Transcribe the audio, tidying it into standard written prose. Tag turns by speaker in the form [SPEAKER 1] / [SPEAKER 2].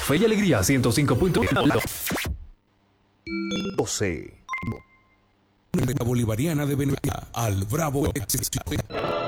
[SPEAKER 1] Fe y Alegría 105.12.
[SPEAKER 2] La Bolivariana de Venezuela, al Bravo.